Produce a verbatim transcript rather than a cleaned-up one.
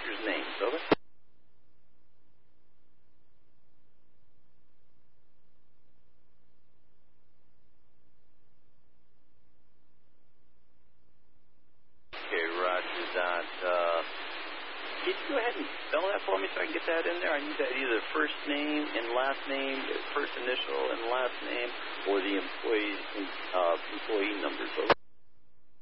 manager's names. Over. Okay, Roger that. Uh, can you go ahead and spell that for me so I can get that in there? I need that either first name and last name, first initial and last name, or the employee uh, employee numbers. Over.